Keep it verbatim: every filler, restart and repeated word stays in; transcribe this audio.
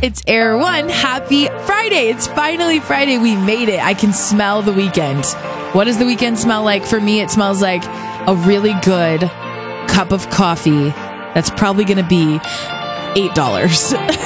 It's Air One. Happy Friday. It's finally Friday. We made it. I can smell the weekend. What does the weekend smell like? For me, it smells like a really good cup of coffee that's probably going to be eight dollars.